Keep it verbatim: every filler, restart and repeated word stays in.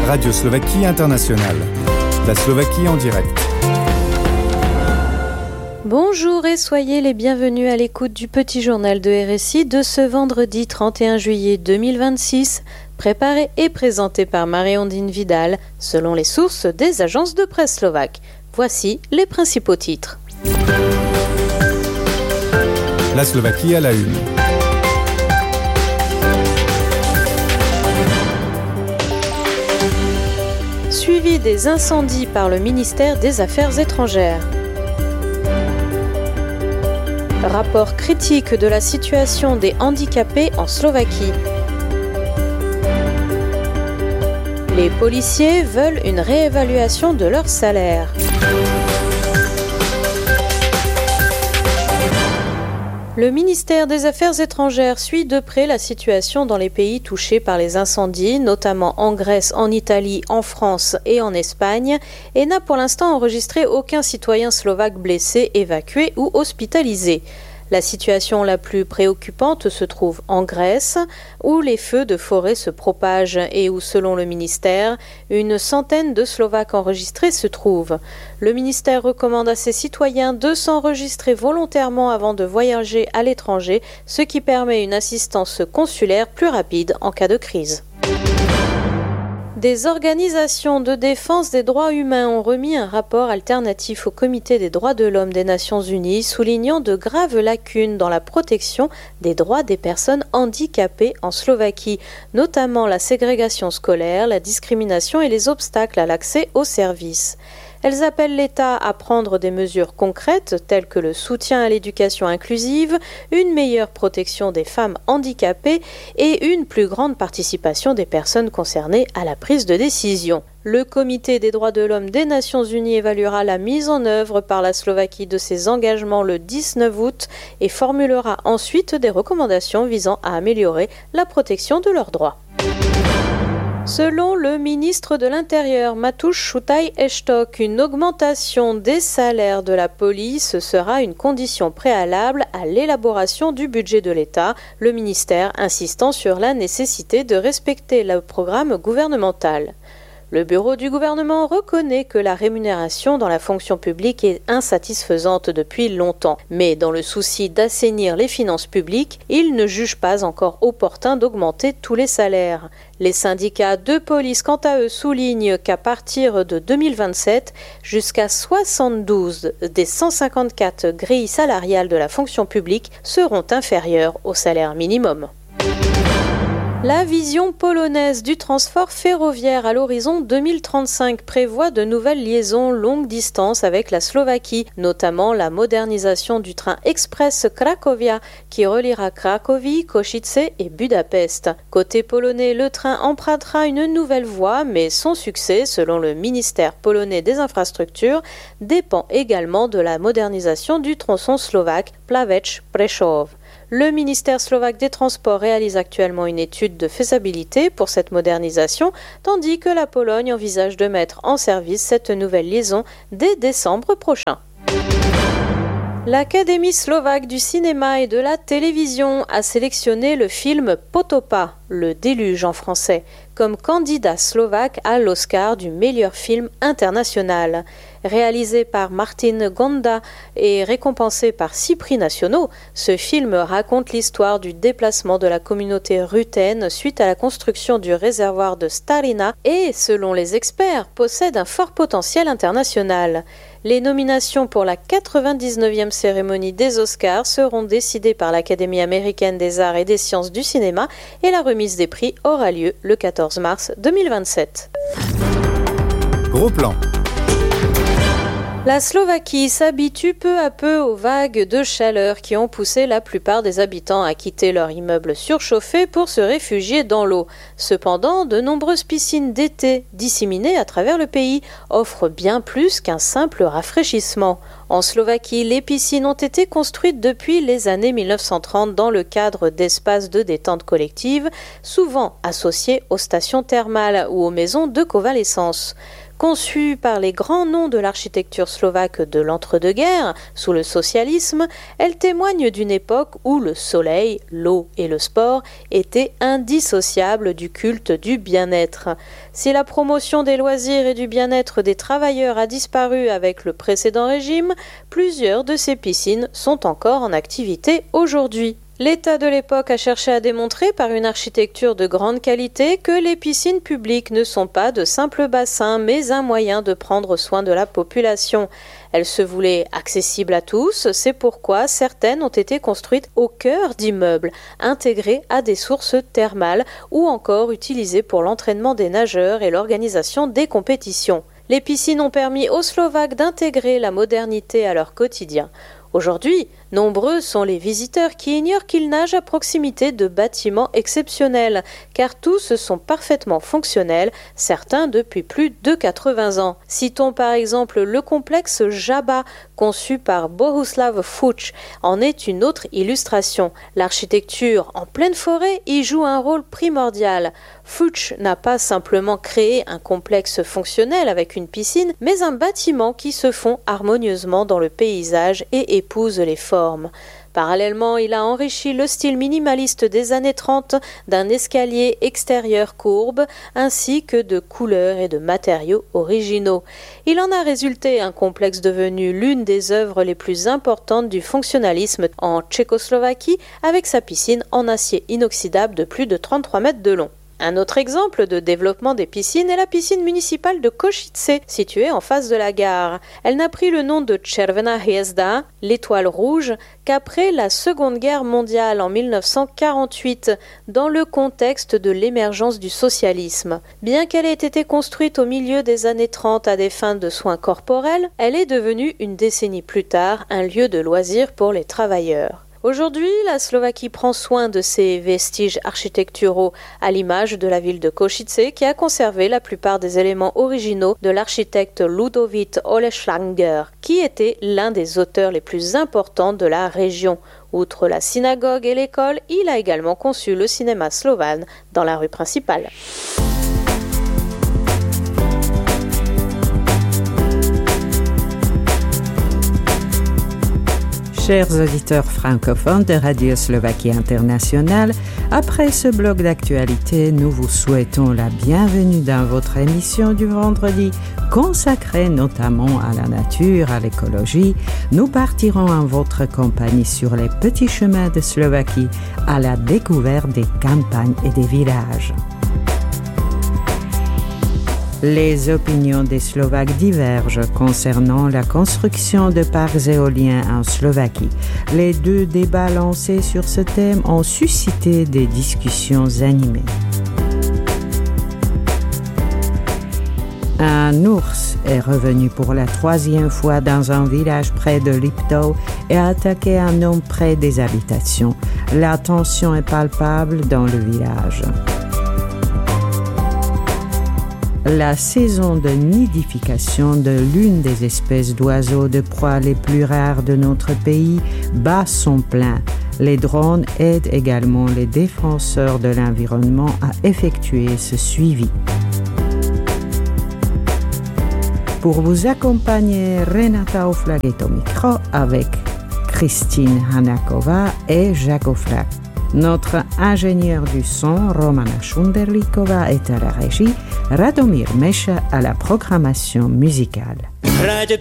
Radio Slovaquie Internationale. La Slovaquie en direct. Bonjour et soyez les bienvenus à l'écoute du petit journal de R S I de ce vendredi trente et un juillet deux mille vingt-six, préparé et présenté par Marie-Ondine Vidal, selon les sources des agences de presse slovaques. Voici les principaux titres. La Slovaquie à la une. Suivi des incendies par le ministère des Affaires étrangères. Rapport critique de la situation des handicapés en Slovaquie. Les policiers veulent une réévaluation de leur salaire. Le ministère des Affaires étrangères suit de près la situation dans les pays touchés par les incendies, notamment en Grèce, en Italie, en France et en Espagne, et n'a pour l'instant enregistré aucun citoyen slovaque blessé, évacué ou hospitalisé. La situation la plus préoccupante se trouve en Grèce, où les feux de forêt se propagent et où, selon le ministère, une centaine de Slovaques enregistrés se trouvent. Le ministère recommande à ses citoyens de s'enregistrer volontairement avant de voyager à l'étranger, ce qui permet une assistance consulaire plus rapide en cas de crise. Des organisations de défense des droits humains ont remis un rapport alternatif au Comité des droits de l'homme des Nations Unies, soulignant de graves lacunes dans la protection des droits des personnes handicapées en Slovaquie, notamment la ségrégation scolaire, la discrimination et les obstacles à l'accès aux services. Elles appellent l'État à prendre des mesures concrètes telles que le soutien à l'éducation inclusive, une meilleure protection des femmes handicapées et une plus grande participation des personnes concernées à la prise de décision. Le Comité des droits de l'homme des Nations Unies évaluera la mise en œuvre par la Slovaquie de ses engagements le dix-neuf août et formulera ensuite des recommandations visant à améliorer la protection de leurs droits. Selon le ministre de l'Intérieur, Mateusz Sutaj-Estok, une augmentation des salaires de la police sera une condition préalable à l'élaboration du budget de l'État, le ministère insistant sur la nécessité de respecter le programme gouvernemental. Le bureau du gouvernement reconnaît que la rémunération dans la fonction publique est insatisfaisante depuis longtemps, mais dans le souci d'assainir les finances publiques, il ne juge pas encore opportun d'augmenter tous les salaires. Les syndicats de police, quant à eux, soulignent qu'à partir de deux mille vingt-sept, jusqu'à soixante-douze des cent cinquante-quatre grilles salariales de la fonction publique seront inférieures au salaire minimum. La vision polonaise du transport ferroviaire à l'horizon deux mille trente-cinq prévoit de nouvelles liaisons longue distance avec la Slovaquie, notamment la modernisation du train express Cracovia qui reliera Cracovie, Košice et Budapest. Côté polonais, le train empruntera une nouvelle voie, mais son succès, selon le ministère polonais des infrastructures, dépend également de la modernisation du tronçon slovaque Plaveč-Prešov. Le ministère slovaque des Transports réalise actuellement une étude de faisabilité pour cette modernisation, tandis que la Pologne envisage de mettre en service cette nouvelle liaison dès décembre prochain. L'Académie slovaque du cinéma et de la télévision a sélectionné le film Potopa, le déluge en français, comme candidat slovaque à l'Oscar du meilleur film international. Réalisé par Martin Gonda et récompensé par six prix nationaux, ce film raconte l'histoire du déplacement de la communauté ruthène suite à la construction du réservoir de Starina et, selon les experts, possède un fort potentiel international. Les nominations pour la quatre-vingt-dix-neuvième cérémonie des Oscars seront décidées par l'Académie américaine des arts et des sciences du cinéma et la remise des prix aura lieu le quatorze mars deux mille vingt-sept. Gros plan. La Slovaquie s'habitue peu à peu aux vagues de chaleur qui ont poussé la plupart des habitants à quitter leur immeuble surchauffé pour se réfugier dans l'eau. Cependant, de nombreuses piscines d'été disséminées à travers le pays offrent bien plus qu'un simple rafraîchissement. En Slovaquie, les piscines ont été construites depuis les années mille neuf cent trente dans le cadre d'espaces de détente collective, souvent associés aux stations thermales ou aux maisons de convalescence. Conçue par les grands noms de l'architecture slovaque de l'entre-deux-guerres, sous le socialisme, elle témoigne d'une époque où le soleil, l'eau et le sport étaient indissociables du culte du bien-être. Si la promotion des loisirs et du bien-être des travailleurs a disparu avec le précédent régime, plusieurs de ces piscines sont encore en activité aujourd'hui. L'État de l'époque a cherché à démontrer par une architecture de grande qualité que les piscines publiques ne sont pas de simples bassins, mais un moyen de prendre soin de la population. Elles se voulaient accessibles à tous, c'est pourquoi certaines ont été construites au cœur d'immeubles, intégrées à des sources thermales ou encore utilisées pour l'entraînement des nageurs et l'organisation des compétitions. Les piscines ont permis aux Slovaques d'intégrer la modernité à leur quotidien. Aujourd'hui, nombreux sont les visiteurs qui ignorent qu'ils nagent à proximité de bâtiments exceptionnels, car tous sont parfaitement fonctionnels, certains depuis plus de quatre-vingts ans. Citons par exemple le complexe Jaba, conçu par Bohuslav Fuch, en est une autre illustration. L'architecture en pleine forêt y joue un rôle primordial. Fuch n'a pas simplement créé un complexe fonctionnel avec une piscine, mais un bâtiment qui se fond harmonieusement dans le paysage et épouse les formes. Parallèlement, il a enrichi le style minimaliste des années trente d'un escalier extérieur courbe ainsi que de couleurs et de matériaux originaux. Il en a résulté un complexe devenu l'une des œuvres les plus importantes du fonctionnalisme en Tchécoslovaquie avec sa piscine en acier inoxydable de plus de trente-trois mètres de long. Un autre exemple de développement des piscines est la piscine municipale de Košice, située en face de la gare. Elle n'a pris le nom de Červená hviezda, l'étoile rouge, qu'après la Seconde Guerre mondiale en mille neuf cent quarante-huit, dans le contexte de l'émergence du socialisme. Bien qu'elle ait été construite au milieu des années trente à des fins de soins corporels, elle est devenue une décennie plus tard un lieu de loisirs pour les travailleurs. Aujourd'hui, la Slovaquie prend soin de ses vestiges architecturaux à l'image de la ville de Košice qui a conservé la plupart des éléments originaux de l'architecte Ludovít Oleslanger, qui était l'un des auteurs les plus importants de la région. Outre la synagogue et l'école, il a également conçu le cinéma Slovan dans la rue principale. Chers auditeurs francophones de Radio Slovaquie Internationale, après ce bloc d'actualité, nous vous souhaitons la bienvenue dans votre émission du vendredi, consacrée notamment à la nature, à l'écologie. Nous partirons en votre compagnie sur les petits chemins de Slovaquie à la découverte des campagnes et des villages. Les opinions des Slovaques divergent concernant la construction de parcs éoliens en Slovaquie. Les deux débats lancés sur ce thème ont suscité des discussions animées. Un ours est revenu pour la troisième fois dans un village près de Liptov et a attaqué un homme près des habitations. La tension est palpable dans le village. La saison de nidification de l'une des espèces d'oiseaux de proie les plus rares de notre pays bat son plein. Les drones aident également les défenseurs de l'environnement à effectuer ce suivi. Pour vous accompagner, Renata Oflag est au micro avec Christine Hanakova et Jacques Oflag. Notre ingénieur du son, Romana Šunderlíková, est à la régie, Radomír Meša à la programmation musicale.